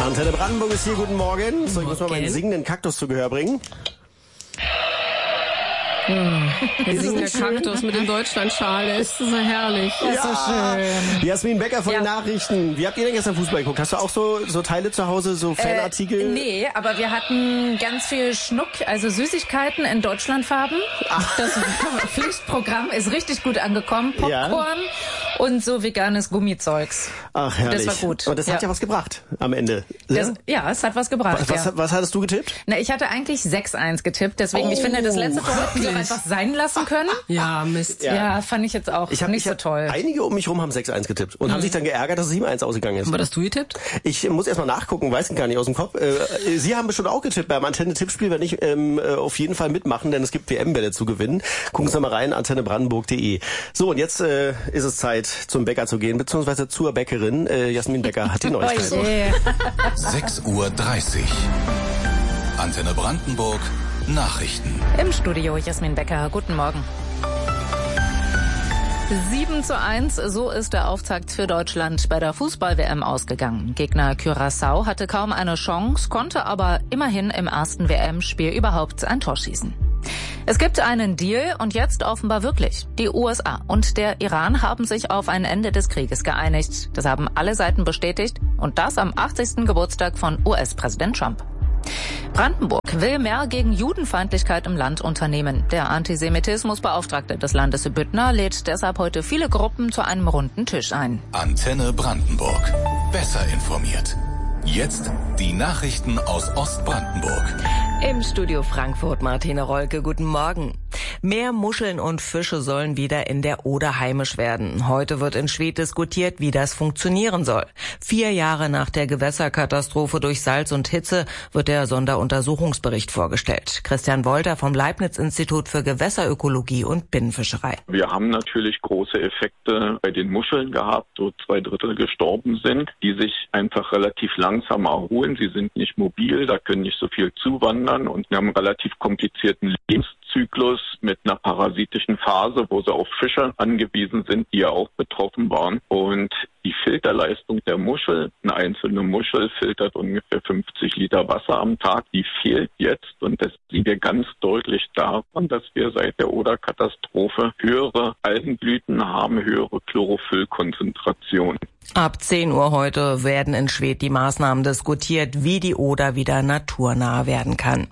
Antenne Brandenburg ist hier, guten Morgen. So, ich muss mal meinen singenden Kaktus zu Gehör bringen. Der singende Kaktus mit dem Deutschlandschal, ist so herrlich. Ja. Ist so schön. Jasmin Becker von den Nachrichten. Wie habt ihr denn gestern Fußball geguckt? Hast du auch so Teile zu Hause, so Fanartikel? Nee, aber wir hatten ganz viel Schnuck, also Süßigkeiten in Deutschlandfarben. Das Pflichtprogramm ist richtig gut angekommen. Popcorn und so veganes Gummizeugs. Ach, herrlich. Das war gut. Und das hat ja was gebracht am Ende. Es hat was gebracht. Was hattest du getippt? Na, ich hatte eigentlich 6-1 getippt, deswegen ich finde, das letzte Tor hätten wir einfach sein lassen können. Ja, Mist. Ja, fand ich jetzt auch nicht so toll. Einige um mich rum haben 6-1 getippt und haben sich dann geärgert, dass es 7-1 ausgegangen ist. Aber hast du getippt? Ich muss erst mal nachgucken, weiß gar nicht aus dem Kopf. Sie haben bestimmt auch getippt beim Antenne-Tippspiel, wenn nicht, auf jeden Fall mitmachen, denn es gibt WM-Bälle zu gewinnen. Gucken Sie mal rein, antennebrandenburg.de. So, und jetzt ist es Zeit, zum Bäcker zu gehen, beziehungsweise zur Bäckerin. Jasmin Becker hat die Neuigkeiten. 6:30 Uhr. Antenne Brandenburg. Nachrichten. Im Studio Jasmin Becker, guten Morgen. 7:1, so ist der Auftakt für Deutschland bei der Fußball-WM ausgegangen. Gegner Curaçao hatte kaum eine Chance, konnte aber immerhin im ersten WM-Spiel überhaupt ein Tor schießen. Es gibt einen Deal und jetzt offenbar wirklich. Die USA und der Iran haben sich auf ein Ende des Krieges geeinigt. Das haben alle Seiten bestätigt und das am 80. Geburtstag von US-Präsident Trump. Brandenburg will mehr gegen Judenfeindlichkeit im Land unternehmen. Der Antisemitismusbeauftragte des Landes Büttner lädt deshalb heute viele Gruppen zu einem runden Tisch ein. Antenne Brandenburg. Besser informiert. Jetzt die Nachrichten aus Ostbrandenburg. Im Studio Frankfurt Martina Rolke, guten Morgen. Mehr Muscheln und Fische sollen wieder in der Oder heimisch werden. Heute wird in Schwedt diskutiert, wie das funktionieren soll. 4 Jahre nach der Gewässerkatastrophe durch Salz und Hitze wird der Sonderuntersuchungsbericht vorgestellt. Christian Wolter vom Leibniz-Institut für Gewässerökologie und Binnenfischerei. Wir haben natürlich große Effekte bei den Muscheln gehabt, so 2/3 gestorben sind, die sich einfach relativ langsam erholen. Sie sind nicht mobil, da können nicht so viel zuwandern und wir haben einen relativ komplizierten Lebenszyklus mit einer parasitischen Phase, wo sie auf Fische angewiesen sind, die ja auch betroffen waren. Und die Filterleistung der Muschel, eine einzelne Muschel filtert ungefähr 50 Liter Wasser am Tag, die fehlt jetzt. Und das sehen wir ganz deutlich daran, dass wir seit der Oder-Katastrophe höhere Algenblüten haben, höhere Chlorophyllkonzentration. Ab 10 Uhr heute werden in Schwedt die Maßnahmen diskutiert, wie die Oder wieder naturnah werden kann.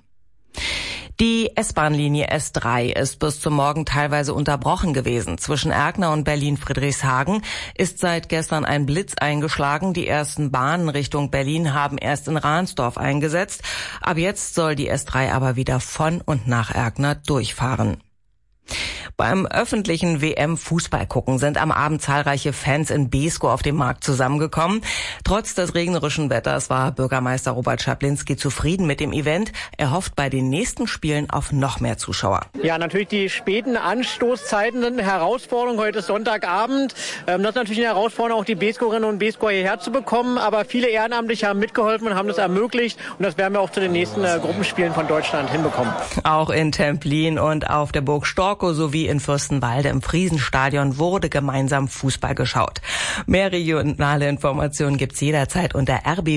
Die S-Bahn-Linie S3 ist bis zum Morgen teilweise unterbrochen gewesen. Zwischen Erkner und Berlin-Friedrichshagen ist seit gestern ein Blitz eingeschlagen. Die ersten Bahnen Richtung Berlin haben erst in Ransdorf eingesetzt. Ab jetzt soll die S3 aber wieder von und nach Erkner durchfahren. Beim öffentlichen WM-Fußballgucken sind am Abend zahlreiche Fans in Beeskow auf dem Markt zusammengekommen. Trotz des regnerischen Wetters war Bürgermeister Robert Czaplinski zufrieden mit dem Event. Er hofft bei den nächsten Spielen auf noch mehr Zuschauer. Ja, natürlich die späten Anstoßzeiten sind eine Herausforderung. Heute ist Sonntagabend. Das ist natürlich eine Herausforderung, auch die Beeskowerinnen und Beeskower hierher zu bekommen. Aber viele Ehrenamtliche haben mitgeholfen und haben das ermöglicht. Und das werden wir auch zu den nächsten Gruppenspielen von Deutschland hinbekommen. Auch in Templin und auf der Burg Storkow sowie in Fürstenwalde im Friesenstadion wurde gemeinsam Fußball geschaut. Mehr regionale Informationen gibt's jederzeit unter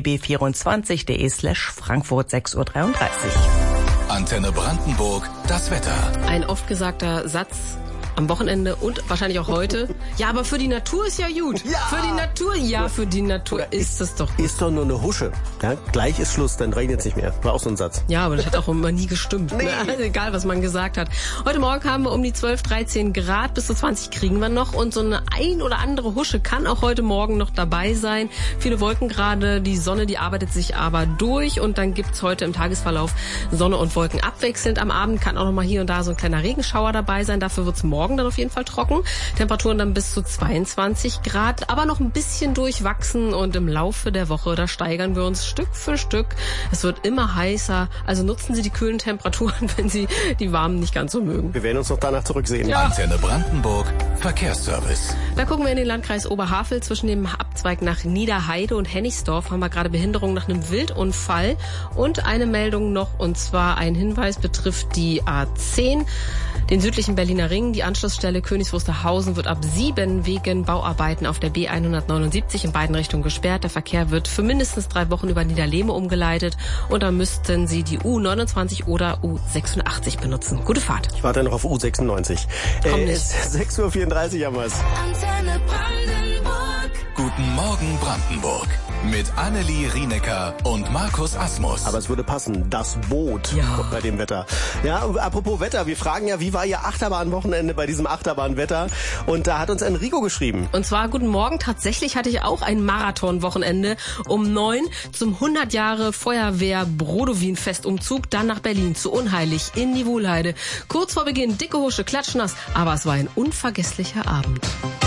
rbb24.de/Frankfurt 6:33 Uhr. Antenne Brandenburg, das Wetter. Ein oft gesagter Satz am Wochenende und wahrscheinlich auch heute. Ja, aber für die Natur ist ja gut. Ja. Für die Natur ist es doch gut. Ist doch nur eine Husche. Ja, gleich ist Schluss, dann regnet es nicht mehr. War auch so ein Satz. Ja, aber das hat auch immer nie gestimmt. Nee. Also egal, was man gesagt hat. Heute Morgen haben wir um die 12, 13 Grad, bis zu 20 kriegen wir noch. Und so eine ein oder andere Husche kann auch heute Morgen noch dabei sein. Viele Wolken gerade, die Sonne, die arbeitet sich aber durch. Und dann gibt's heute im Tagesverlauf Sonne und Wolken abwechselnd. Am Abend kann auch noch mal hier und da so ein kleiner Regenschauer dabei sein. Dafür wird's morgen dann auf jeden Fall trocken. Temperaturen dann bis zu 22 Grad, aber noch ein bisschen durchwachsen und im Laufe der Woche, da steigern wir uns Stück für Stück. Es wird immer heißer, also nutzen Sie die kühlen Temperaturen, wenn Sie die warmen nicht ganz so mögen. Wir werden uns noch danach zurücksehen. Ja. Antenne Brandenburg, Verkehrsservice. Da gucken wir in den Landkreis Oberhavel. Zwischen dem Abzweig nach Niederheide und Hennigsdorf haben wir gerade Behinderung nach einem Wildunfall und eine Meldung noch, und zwar ein Hinweis betrifft die A10, den südlichen Berliner Ring. Die Anschlussstelle Königs-Wusterhausen wird ab 7 wegen Bauarbeiten auf der B179 in beiden Richtungen gesperrt. Der Verkehr wird für mindestens 3 Wochen über Niederlehme umgeleitet und dann müssten Sie die U29 oder U86 benutzen. Gute Fahrt. Ich warte noch auf U96. Komm nicht. 6:34 Uhr haben wir's. Antenne Brandenburg. Guten Morgen Brandenburg. Mit Annelie Rienecker und Markus Asmus. Aber es würde passen, das Boot bei dem Wetter. Ja, apropos Wetter, wir fragen ja, wie war Ihr Achterbahnwochenende bei diesem Achterbahnwetter? Und da hat uns Enrico geschrieben. Und zwar, guten Morgen, tatsächlich hatte ich auch ein Marathonwochenende um 9 zum 100 Jahre Feuerwehr Brodowin-Festumzug, dann nach Berlin zu Unheilig in die Wuhlheide. Kurz vor Beginn dicke Husche, klatschnass, aber es war ein unvergesslicher Abend.